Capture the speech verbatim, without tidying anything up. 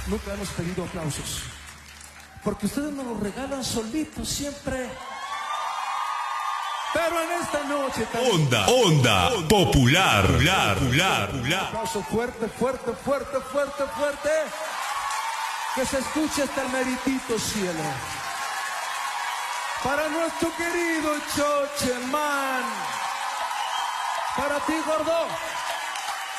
nunca hemos pedido aplausos, porque ustedes nos los regalan solitos siempre. Pero en esta noche también... Onda, onda, onda popular, popular, popular, Un popular. aplauso fuerte, fuerte, fuerte, fuerte, fuerte. Que se escuche hasta el meritito cielo. Para nuestro querido Chocheman. Para ti, gordo.